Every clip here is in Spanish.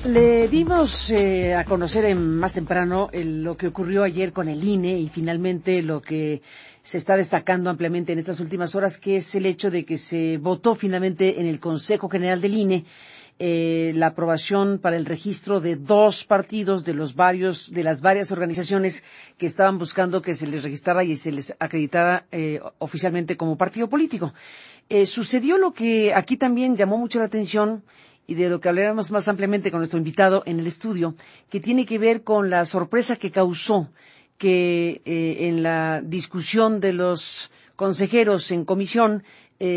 Le dimos a conocer más temprano lo que ocurrió ayer con el INE y finalmente lo que se está destacando ampliamente en estas últimas horas, que es el hecho de que se votó finalmente en el Consejo General del INE la aprobación para el registro de 2 partidos de las varias organizaciones que estaban buscando que se les registrara y se les acreditara oficialmente como partido político. Sucedió lo que aquí también llamó mucho la atención y de lo que hablaremos más ampliamente con nuestro invitado en el estudio, que tiene que ver con la sorpresa que causó que en la discusión de los consejeros en comisión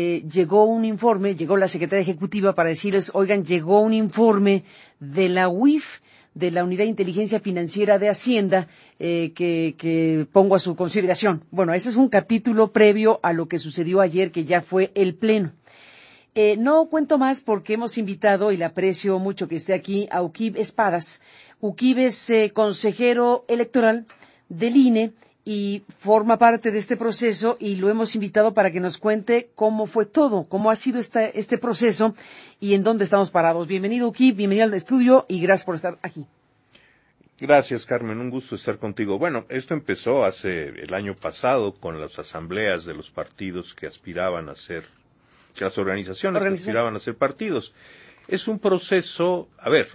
llegó la secretaria ejecutiva para decirles, oigan, llegó un informe de la UIF, de la Unidad de Inteligencia Financiera de Hacienda, que pongo a su consideración. Bueno, ese es un capítulo previo a lo que sucedió ayer, que ya fue el Pleno. No cuento más porque hemos invitado, y le aprecio mucho que esté aquí, a Uquib Espadas. Uquib es consejero electoral del INE y forma parte de este proceso, y lo hemos invitado para que nos cuente cómo fue todo, cómo ha sido este proceso y en dónde estamos parados. Bienvenido, Uquib, bienvenido al estudio y gracias por estar aquí. Gracias, Carmen, un gusto estar contigo. Bueno, esto empezó hace el año pasado con las asambleas de los partidos que aspiraban a ser, las organizaciones que aspiraban a ser partidos. Es un proceso,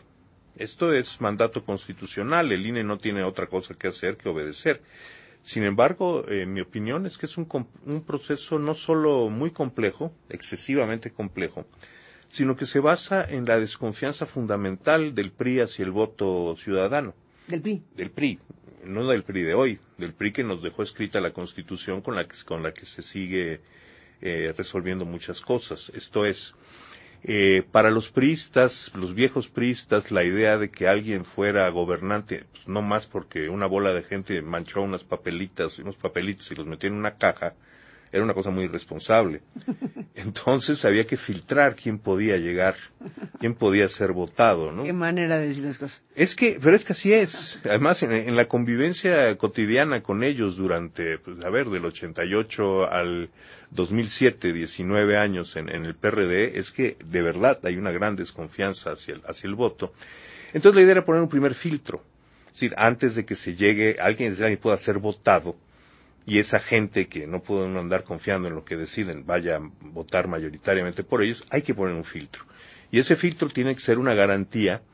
esto es mandato constitucional, el INE no tiene otra cosa que hacer que obedecer. Sin embargo, mi opinión es que es un proceso no solo muy complejo, excesivamente complejo, sino que se basa en la desconfianza fundamental del PRI hacia el voto ciudadano. ¿Del PRI? Del PRI, no del PRI de hoy, del PRI que nos dejó escrita la Constitución con la que se sigue resolviendo muchas cosas. Esto es, para los priistas, los viejos priistas, la idea de que alguien fuera gobernante, pues no más porque una bola de gente manchó unos papelitos y los metió en una caja, era una cosa muy irresponsable. Entonces había que filtrar quién podía llegar, quién podía ser votado, ¿no? Qué manera de decir las cosas. Pero es que así es. Además, en la convivencia cotidiana con ellos durante, del 88 al 2007, 19 años en el PRD, es que de verdad hay una gran desconfianza hacia el voto. Entonces la idea era poner un primer filtro. Es decir, antes de que se llegue, alguien pueda ser votado, y esa gente que no puede andar confiando en lo que deciden vaya a votar mayoritariamente por ellos, hay que poner un filtro. Y ese filtro tiene que ser una garantía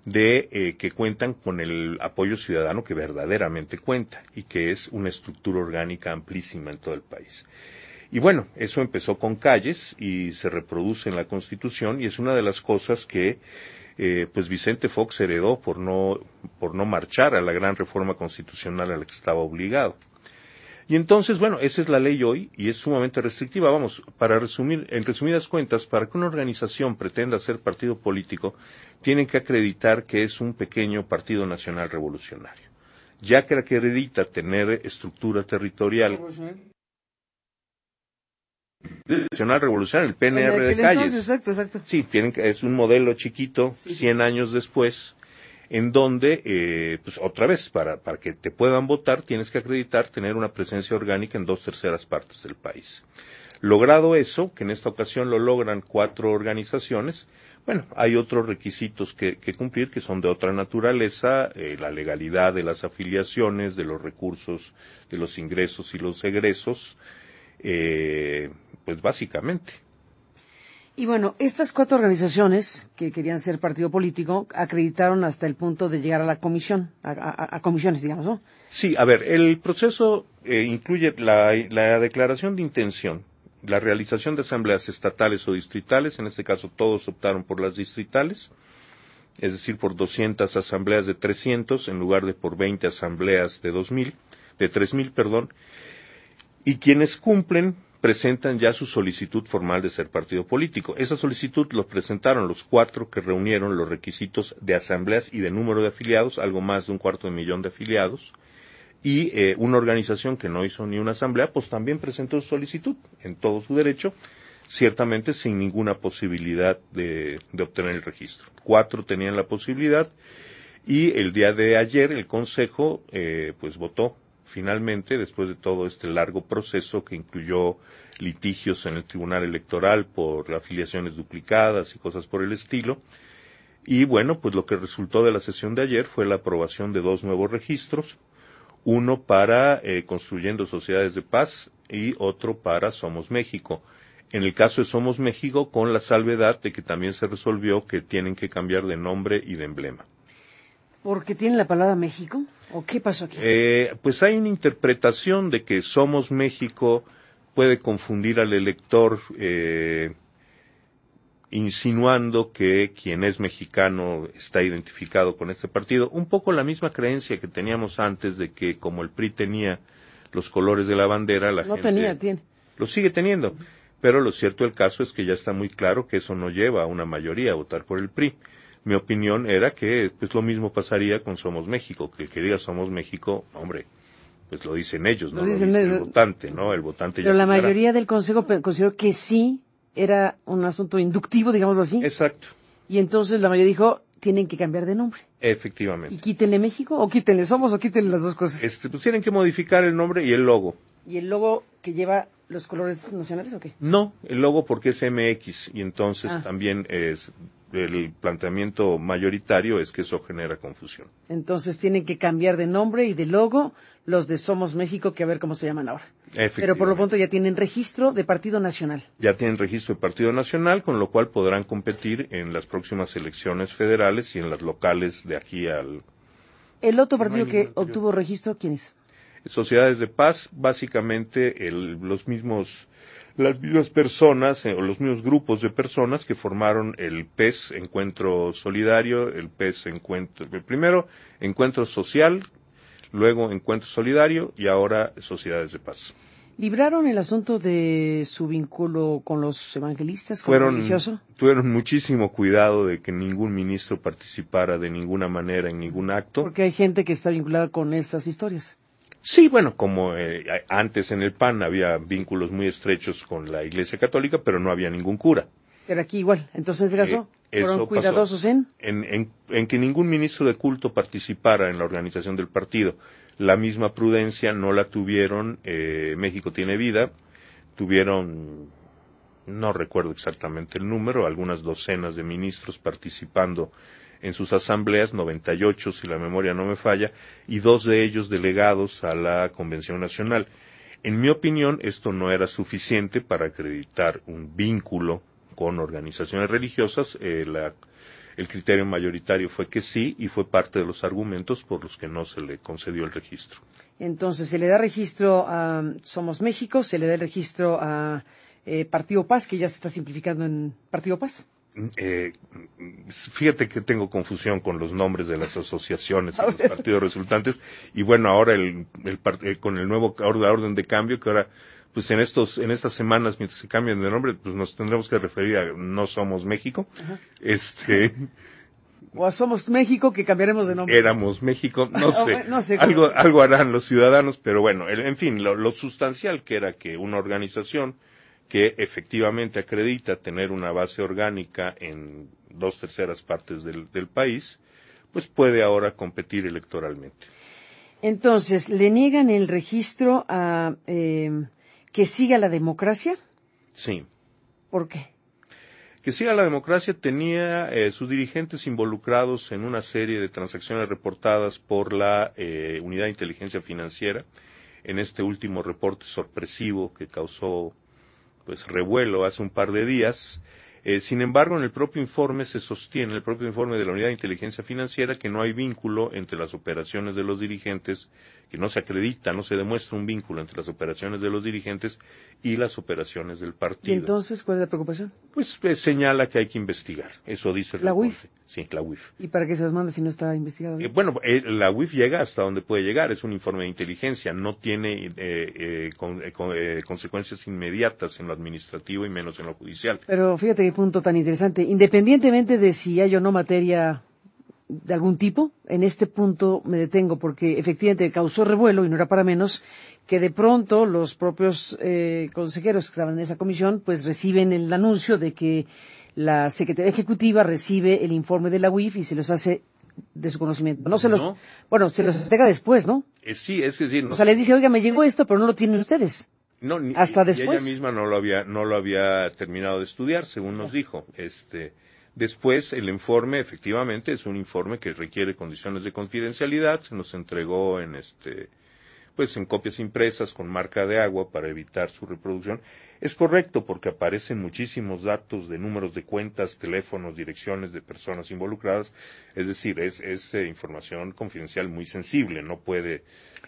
de que cuentan con el apoyo ciudadano que verdaderamente cuenta y que es una estructura orgánica amplísima en todo el país. Y bueno, eso empezó con Calles y se reproduce en la Constitución y es una de las cosas que Vicente Fox heredó por no marchar a la gran reforma constitucional a la que estaba obligado. Y entonces, esa es la ley hoy y es sumamente restrictiva. Para resumir, en resumidas cuentas, para que una organización pretenda ser partido político, tienen que acreditar que es un pequeño partido nacional revolucionario. Ya que acredita tener estructura territorial. Nacional Revolucionario, el PNR de Calles. Exacto. Sí, es un modelo chiquito, 100 años después, en donde, otra vez, para que te puedan votar, tienes que acreditar tener una presencia orgánica en 2/3 partes del país. Logrado eso, que en esta ocasión lo logran 4 organizaciones, hay otros requisitos que cumplir que son de otra naturaleza, la legalidad de las afiliaciones, de los recursos, de los ingresos y los egresos, básicamente. Y estas 4 organizaciones que querían ser partido político acreditaron hasta el punto de llegar a la comisión, a comisiones, digamos, ¿no? Sí, el proceso incluye la declaración de intención, la realización de asambleas estatales o distritales, en este caso todos optaron por las distritales, es decir, por 200 asambleas de 300 en lugar de por 20 asambleas de 3,000, y quienes cumplen presentan ya su solicitud formal de ser partido político. Esa solicitud lo presentaron los 4 que reunieron los requisitos de asambleas y de número de afiliados, algo más de 250,000 de afiliados, y una organización que no hizo ni una asamblea, también presentó su solicitud en todo su derecho, ciertamente sin ninguna posibilidad de obtener el registro. 4 tenían la posibilidad, y el día de ayer el Consejo votó finalmente, después de todo este largo proceso que incluyó litigios en el Tribunal Electoral por afiliaciones duplicadas y cosas por el estilo, Y bueno, pues lo que resultó de la sesión de ayer fue la aprobación de 2 nuevos registros, uno para Construyendo Sociedades de Paz y otro para Somos México. En el caso de Somos México, con la salvedad de que también se resolvió que tienen que cambiar de nombre y de emblema. ¿Porque tiene la palabra México? ¿O qué pasó aquí? Pues hay una interpretación de que Somos México puede confundir al elector, insinuando que quien es mexicano está identificado con este partido. Un poco la misma creencia que teníamos antes de que como el PRI tenía los colores de la bandera, la gente Tiene. lo sigue teniendo. Pero lo cierto del caso es que ya está muy claro que eso no lleva a una mayoría a votar por el PRI. Mi opinión era que pues lo mismo pasaría con Somos México, que el que diga Somos México, hombre, pues lo dicen ellos, no lo dice el votante, ¿no? El votante. Pero la mayoría del Consejo consideró que sí era un asunto inductivo, digámoslo así. Exacto. Y entonces la mayoría dijo, tienen que cambiar de nombre. Efectivamente. ¿Y quítenle México o quítenle Somos o quítenle las dos cosas? Pues tienen que modificar el nombre y el logo. ¿Y el logo que lleva los colores nacionales o qué? No, el logo porque es MX y entonces también es el planteamiento mayoritario es que eso genera confusión. Entonces tienen que cambiar de nombre y de logo los de Somos México, que a ver cómo se llaman ahora. Pero por lo pronto ya tienen registro de Partido Nacional. Ya tienen registro de Partido Nacional, con lo cual podrán competir en las próximas elecciones federales y en las locales de aquí al... ¿El otro partido que obtuvo registro, quién es? Sociedades de Paz, básicamente las mismas personas o los mismos grupos de personas que formaron el PES Encuentro Solidario, el PES primero Encuentro Social, luego Encuentro Solidario y ahora Sociedades de Paz. ¿Libraron el asunto de su vínculo con los evangelistas, con el religioso? Tuvieron muchísimo cuidado de que ningún ministro participara de ninguna manera en ningún acto. Porque hay gente que está vinculada con esas historias. Sí, bueno, como antes en el PAN había vínculos muy estrechos con la Iglesia Católica, pero no había ningún cura. Pero aquí igual, entonces en este caso, ¿fueron cuidadosos en que ningún ministro de culto participara en la organización del partido? La misma prudencia no la tuvieron México Tiene Vida, tuvieron, no recuerdo exactamente el número, algunas docenas de ministros participando en sus asambleas, 98 si la memoria no me falla, y 2 de ellos delegados a la Convención Nacional. En mi opinión, esto no era suficiente para acreditar un vínculo con organizaciones religiosas. El criterio mayoritario fue que sí, y fue parte de los argumentos por los que no se le concedió el registro. Entonces, se le da registro a Somos México, se le da el registro a Partido Paz, que ya se está simplificando en Partido Paz. Fíjate que tengo confusión con los nombres de las asociaciones y los partidos resultantes, y bueno, ahora con el nuevo orden de cambio, que ahora, pues en estas semanas, mientras se cambian de nombre, pues nos tendremos que referir a No Somos México. Ajá. O a Somos México, que cambiaremos de nombre. Éramos México, no sé. Algo harán los ciudadanos, pero bueno, en fin, lo sustancial que era que una organización que efectivamente acredita tener una base orgánica en 2/3 partes del país, pues puede ahora competir electoralmente. Entonces, ¿le niegan el registro a que siga la democracia? Sí. ¿Por qué? Que siga la democracia tenía sus dirigentes involucrados en una serie de transacciones reportadas por la Unidad de Inteligencia Financiera en este último reporte sorpresivo que causó pues revuelo hace un par de días. Sin embargo, en el propio informe se sostiene, el propio informe de la Unidad de Inteligencia Financiera, que no hay vínculo entre las operaciones de los dirigentes, que no se acredita, no se demuestra un vínculo entre las operaciones de los dirigentes y las operaciones del partido. ¿Y entonces cuál es la preocupación? Pues señala que hay que investigar, eso dice el reporte. UIF. Sí, la UIF. ¿Y para qué se los manda si no está investigado? La UIF llega hasta donde puede llegar, es un informe de inteligencia, no tiene consecuencias inmediatas en lo administrativo y menos en lo judicial. Pero fíjate qué punto tan interesante. Independientemente de si hay o no materia de algún tipo, en este punto me detengo porque efectivamente causó revuelo y no era para menos que de pronto los propios consejeros que estaban en esa comisión pues reciben el anuncio de que la Secretaría Ejecutiva recibe el informe de la UIF y se los hace de su conocimiento. Se los entrega después, ¿no? Sí, es decir, o sea, les dice, oiga, me llegó esto, pero no lo tienen ustedes. Hasta después. Ella misma no lo había terminado de estudiar, según nos dijo. Después, el informe, efectivamente, es un informe que requiere condiciones de confidencialidad. Se nos entregó en pues en copias impresas con marca de agua para evitar su reproducción. Es correcto porque aparecen muchísimos datos de números de cuentas, teléfonos, direcciones de personas involucradas. Es decir, es información confidencial muy sensible. No puede